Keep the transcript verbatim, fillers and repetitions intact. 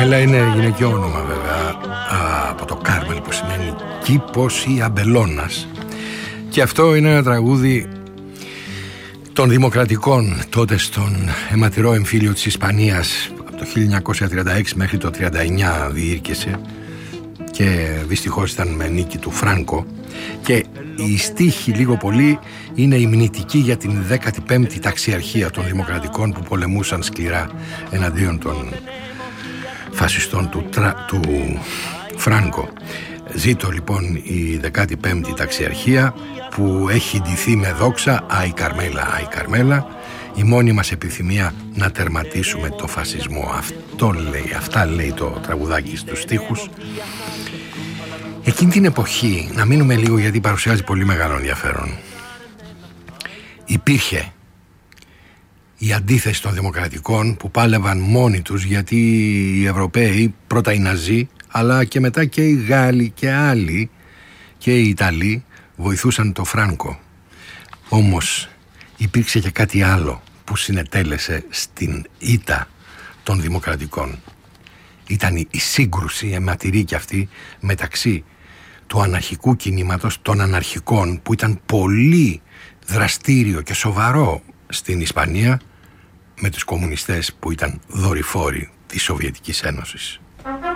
Καρμέλα είναι γυναικείο όνομα βέβαια, από το Κάρμελ που σημαίνει κήπος ή αμπελώνας. Και αυτό είναι ένα τραγούδι των δημοκρατικών τότε στον αιματηρό εμφύλιο της Ισπανίας. Από το χίλια εννιακόσια τριάντα έξι μέχρι το τριάντα εννιά διήρκεσε και δυστυχώς ήταν με νίκη του Φράνκο. Και η στίχη λίγο πολύ είναι υμνητική για την δέκατη πέμπτη ταξιαρχία των δημοκρατικών που πολεμούσαν σκληρά εναντίον των φασιστών του, τρα, του Φράνκο. Ζήτω λοιπόν η δέκατη πέμπτη ταξιαρχία που έχει ντυθεί με δόξα, άι Καρμέλα, άι Καρμέλα, η μόνη μας επιθυμία να τερματίσουμε το φασισμό. Αυτό λέει, αυτά λέει το τραγουδάκι στους στίχους. Εκείνη την εποχή, να μείνουμε λίγο γιατί παρουσιάζει πολύ μεγάλο ενδιαφέρον, υπήρχε η αντίθεση των δημοκρατικών που πάλευαν μόνοι τους, γιατί οι Ευρωπαίοι, πρώτα οι Ναζί, αλλά και μετά και οι Γάλλοι και άλλοι και οι Ιταλοί βοηθούσαν το Φράνκο. Όμως υπήρξε και κάτι άλλο που συνετέλεσε στην ήττα των δημοκρατικών. Ήταν η σύγκρουση, αιματηρή κι αυτή, μεταξύ του αναρχικού κινήματος των αναρχικών, που ήταν πολύ δραστήριο και σοβαρό στην Ισπανία, με τους κομμουνιστές που ήταν δορυφόροι της Σοβιετικής Ένωσης.